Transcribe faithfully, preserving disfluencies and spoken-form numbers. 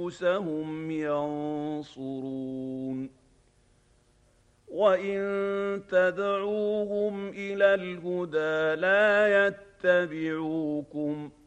أنفسهم ينصرون وإن تدعوهم إلى الهدى لا يتبعوكم